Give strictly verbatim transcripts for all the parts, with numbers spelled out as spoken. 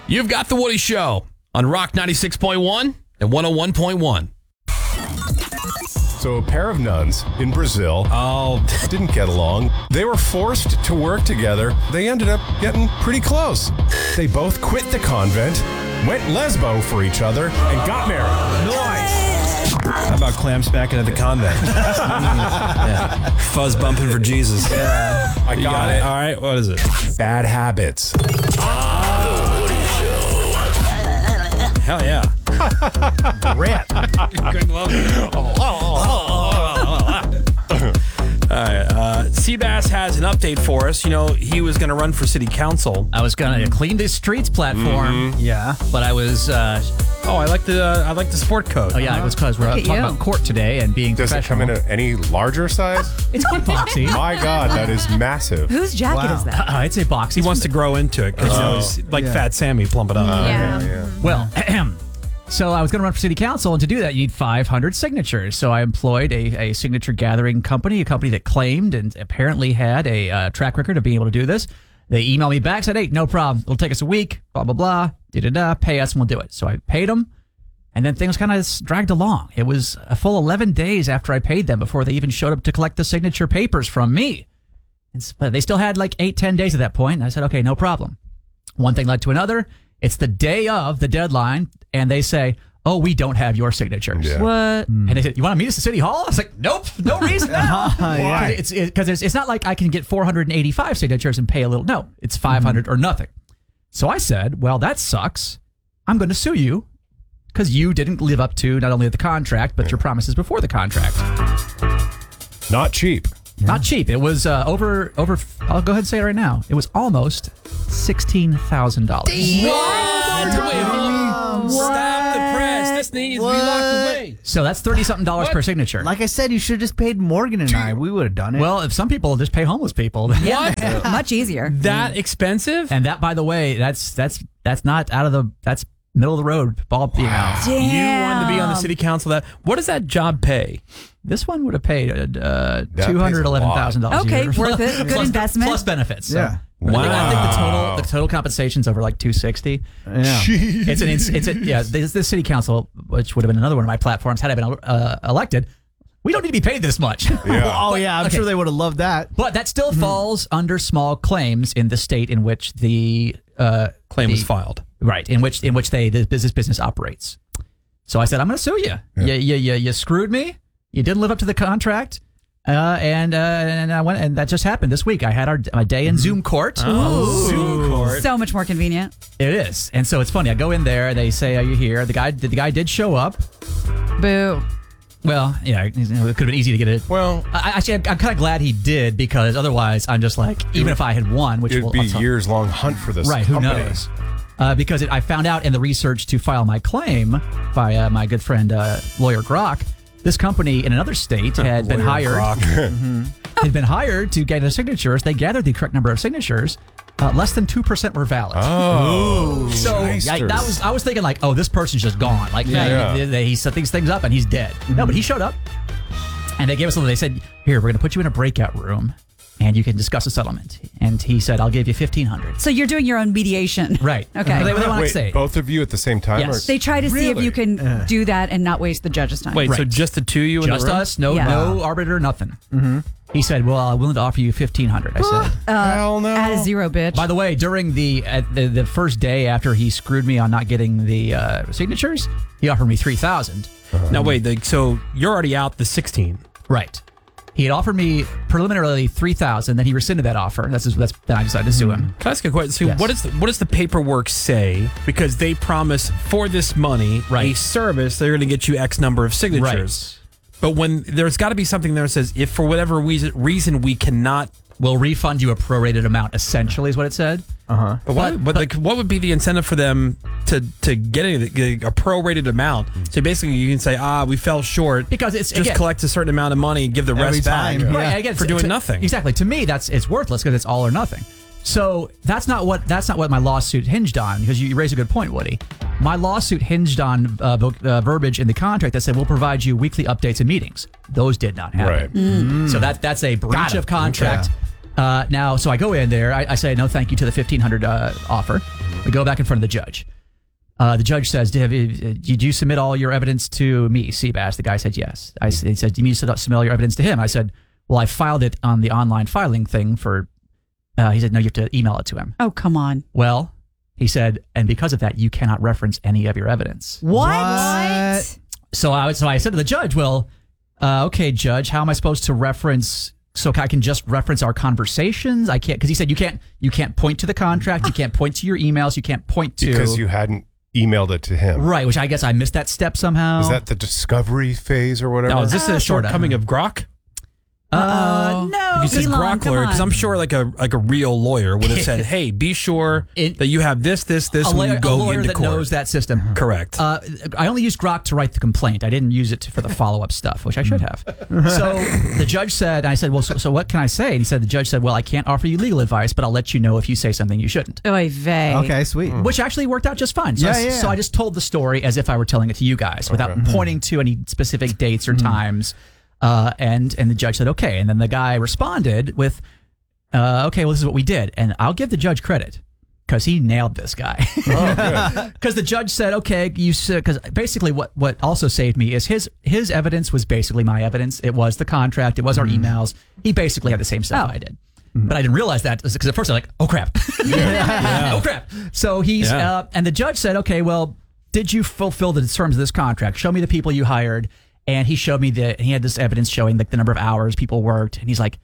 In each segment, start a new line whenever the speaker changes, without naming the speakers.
You've got The Woody Show on Rock ninety-six point one and one oh one point one.
So a pair of nuns in Brazil
Oh,
didn't get along. They were forced to work together. They ended up getting pretty close. They both quit the convent, went lesbo for each other, and got married.
Nice. How about clam smacking at the convent? Yeah. Fuzz bumping for Jesus. Yeah.
I
You
got,
got
it.
it. All right. What is it?
Bad habits.
Hell yeah.
Rat.
Good love it. All right. Uh, Seabass has an update for us. You know, he was going to run for city council.
I was gonna clean the streets platform.
Yeah.
But I was. Uh,
Oh, I like the uh, I like the sport coat.
oh yeah, it was because we're
Look at
talking
you.
about court today and being
Does it come
professional.
in a, any larger size?
It's quite boxy.
My God, that is massive.
Whose jacket
Wow.
is that?
Uh, it's a box.
He wants to grow into it because you know, he's like
Yeah.
Fat Sammy, plump it up.
Yeah.
Okay, yeah.
Well, so I was going to run for city council, and to do that, you need five hundred signatures. So I employed a, a signature gathering company, a company that claimed and apparently had a uh, track record of being able to do this. They emailed me back, said, hey, no problem. It'll take us a week, blah, blah, blah, da-da-da, pay us, and we'll do it. So I paid them, and then things kind of dragged along. It was a full eleven days after I paid them before they even showed up to collect the signature papers from me. It's, but they still had like eight, ten days at that point, and I said, okay, no problem. One thing led to another. It's the day of the deadline, and they say, oh, we don't have your signatures.
Yeah.
What?
And they said, you want to meet us at City Hall? I was like, nope, no reason now.
Yeah.
It's because it's, it's not like I can get four hundred eighty-five signatures and pay a little. No, it's five hundred or nothing. So I said, well, that sucks. I'm going to sue you because you didn't live up to not only the contract, but your promises before the contract.
Not cheap.
Not cheap. It was uh, over, over, I'll go ahead and say it right now. It was almost sixteen thousand dollars.
Stop the press. This needs to be locked away.
So that's thirty-something dollars per signature.
Like I said, you should have just paid Morgan and I. We would have done it.
Well, if some people just pay homeless people.
What?
Much easier.
That expensive?
And that, by the way, that's that's that's not out of the that's middle of the road ball. You know,
You wanted to be on the city council. That what does that job pay?
this one would have paid uh,
pays a
two hundred eleven thousand dollars.
Okay, worth it. Good
plus,
investment.
plus benefits. So.
Yeah.
I think, I think the total
Wow.
the total compensation's over like two sixty.
yeah.
It's an it's, it's a, yeah. This, this city council, which would have been another one of my platforms, had I been uh, elected, we don't need to be paid this much.
Yeah.
Oh, yeah. I'm
Okay.
sure they would have loved that.
But that still falls under small claims in the state in which the uh,
Claim
the,
was filed.
right in which in which they the business business operates. So I said, I'm going to sue you. You, you. you you screwed me. You didn't live up to the contract. Uh, and uh, and I went, and that just happened this week. I had our my day in Zoom court.
Zoom court.
So much more convenient.
It is, and so it's funny. I go in there. They say, "Are you here?" The guy, the guy did show up.
Boo.
Well, yeah, it could have been easy to get it.
Well,
I, actually, I'm, I'm kind of glad he did because otherwise, I'm just like, even if I had won, which
it'd
will
be
I'll
a
talk-
years long hunt for this.
right? Who
company.
knows? Uh, because it, I found out in the research to file my claim by uh, my good friend uh, lawyer Grok. This company in another state had been
Lawyer
hired.
Grok.
had been hired to gather signatures. They gathered the correct number of signatures. Uh, less than two percent were valid.
Oh,
so yeah, that was I was thinking like, oh, this person's just gone. Like, yeah,
Yeah.
He, he, he set these things up and he's dead. No, but he showed up, and they gave us a. They said, here, we're going to put you in a breakout room, and you can discuss a settlement. And he said, I'll give you fifteen hundred.
So you're doing your own mediation.
Right.
Okay.
They, they want to
Wait,
say
both of you at the same time?
Yes.
Or?
They try to see if
Really?
you can do that and not waste the judge's time.
Wait, so
Right.
just the two of you in
just
the room?
us, no,
Yeah.
no arbiter, nothing. Mm-hmm. He said, well, I'm willing to offer you fifteen hundred. I said.
Hell no.
Add a zero, bitch.
By the way, during the, uh, the the first day after he screwed me on not getting the uh, signatures, he offered me three thousand.
Now wait, the, so you're already out the sixteen.
Right. He had offered me preliminarily three thousand. Then he rescinded that offer. That's that's. Then I decided to sue him.
Can I ask a question? So
Yes.
what is the, what does the paperwork say? Because they promise for this money
Right.
a service, they're going to get you X number of signatures. But when there's got to be something there that says if for whatever reason, reason we cannot.
We'll refund you a prorated amount. Essentially, is what it said.
But, what, but, like, what would be the incentive for them to to get a, a prorated amount? So basically, you can say, ah, we fell short
Because it's-
just
again-
collect a certain amount of money, give the
Every
rest back.
time.
Right. Again,
for
to-
doing
to-
nothing.
Exactly. To me, that's it's worthless because it's all or nothing. So that's not what that's not what my lawsuit hinged on. Because you raise a good point, Woody. My lawsuit hinged on uh, vo- uh, verbiage in the contract that said we'll provide you weekly updates and meetings. Those did not happen.
Right.
So that that's a breach of contract. Uh, now, so I go in there. I, I say no, thank you to the fifteen hundred uh, offer. We go back in front of the judge. Uh, the judge says, did, you, did you submit all your evidence to me, Seabass? The guy said yes. I, he said, do you need to submit all your evidence to him? I said, well, I filed it on the online filing thing for, uh, he said, no, you have to email it to him.
Oh, come on.
Well, he said, and because of that, you cannot reference any of your evidence.
What?
What?
So I, so I said to the judge, well, uh, okay, judge, how am I supposed to reference, so I can just reference our conversations? I can't, because he said you can't, you can't point to the contract, you can't point to your emails, you can't point to.
Because you hadn't emailed it to him.
Right, which I guess I missed that step somehow.
Is that the discovery phase or whatever?
Now, is this
Uh,
a
sorta.
shortcoming of Grok?
Uh, no.
You said
Elon,
Grok
come
lawyer because
on.
I'm sure like a like a real lawyer would have said, "Hey, be sure
It-
that you have this, this, this
a,
when
lawyer,
you
a
go
lawyer
into
that
court."
knows that system.
Correct.
Uh, I only used Grok to write the complaint. I didn't use it for the follow-up stuff, which I should have. So the judge said, I said, well, so, so what can I say? And he said, the judge said, well, I can't offer you legal advice, but I'll let you know if you say something you shouldn't.
Oy vey.
Okay, sweet.
Which actually worked out just fine. So,
Yeah,
I,
yeah.
so I just told the story as if I were telling it to you guys without pointing to any specific dates or times. Uh, and and the judge said, okay. And then the guy responded with, uh, okay, well, this is what we did. And I'll give the judge credit because he nailed this guy. Because the judge said, okay, you because basically what, what also saved me is his his evidence was basically my evidence. It was the contract. It was our emails. He basically had the same stuff
Oh.
I did. But I didn't realize that because at first I'm like, oh, crap. Oh, crap. So he's,
Yeah.
uh, and the judge said, okay, well, did you fulfill the terms of this contract? Show me the people you hired. And he showed me that he had this evidence showing like the number of hours people worked. And he's like,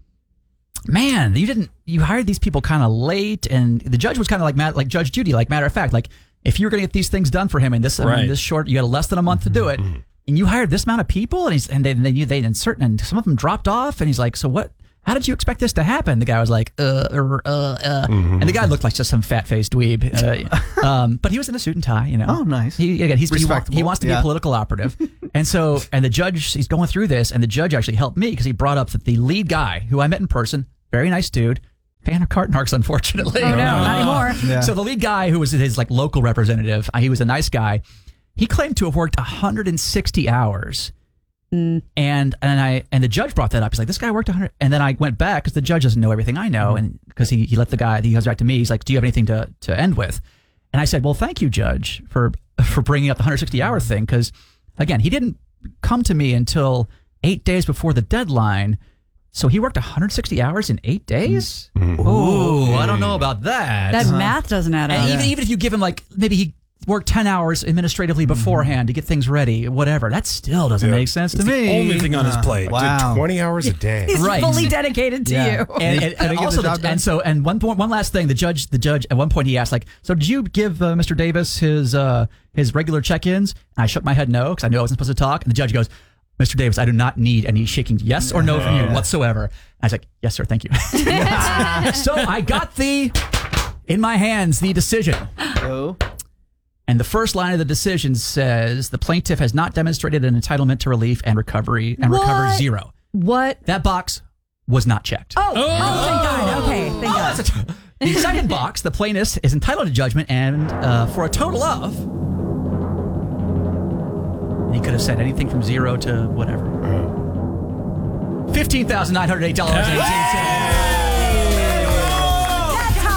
man, you didn't, you hired these people kind of late. And the judge was kind of like, mad, like Judge Judy, like matter of fact, like if you were going to get these things done for him in this,
Right.
in this short, you had less than a month to do it. And you hired this amount of people. And he's, and they, they, they, and certain, and some of them dropped off. And he's like, so what? How did you expect this to happen? The guy was like, uh, uh, uh, uh. And the guy looked like just some fat-faced dweeb. Uh, um, but he was in a suit and tie, you know.
Oh, nice.
He, again, he's, he, wa-
Respectable.
he wants to be
Yeah.
a political operative. And so, and the judge, he's going through this, and the judge actually helped me because he brought up that the lead guy, who I met in person, very nice dude, fan of Cartnarks, unfortunately.
Oh, no, not anymore.
Yeah.
So the lead guy, who was his like local representative, uh, he was a nice guy. He claimed to have worked one hundred sixty hours. And and I and the judge brought that up. He's like, this guy worked one hundred. And then I went back because the judge doesn't know everything I know, and because he, he let the guy, he goes back to me. He's like, do you have anything to, to end with? And I said, well, thank you, Judge, for for bringing up the one hundred sixty hour thing, because again, he didn't come to me until eight days before the deadline. So he worked one hundred sixty hours in eight days. Ooh, I don't know about that.
That math doesn't add up.
And even even if you give him like maybe he worked ten hours administratively beforehand to get things ready, whatever, that still doesn't
Yeah.
make sense to
It's
me.
the only thing on his plate.
Wow.
twenty hours a day.
He's
Right.
fully dedicated to
Yeah.
you.
And, and, and
Gotta get
also,
the job
the,
done.
and so, and one point, one last thing, the judge, the judge, at one point he asked, like, so did you give uh, Mister Davis his uh, his regular check-ins? And I shook my head no, because I knew I wasn't supposed to talk. And the judge goes, Mister Davis, I do not need any shaking yes or no from you whatsoever. And I was like, yes, sir, thank you. So I got the in my hands the decision.
Oh.
And the first line of the decision says the plaintiff has not demonstrated an entitlement to relief and recovery and recovered
What?
zero.
What?
That box was not checked.
Oh, oh, thank God. Okay, thank God.
That's a- the second box, the plaintiff is entitled to judgment and uh, for a total of. He could have said anything from zero to whatever. fifteen thousand nine hundred eight dollars and eighteen cents.